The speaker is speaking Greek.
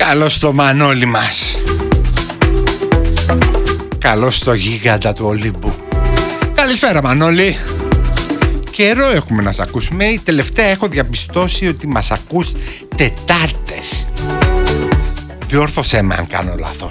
Καλώς στο Μανώλη μας. Καλώς στο γίγαντα του Ολύμπου. Καλησπέρα Μανώλη. Καιρό έχουμε να σ' ακούσουμε. Η τελευταία έχω διαπιστώσει ότι μας ακούς Τετάρτες. Διόρθωσέ με αν κάνω λάθος.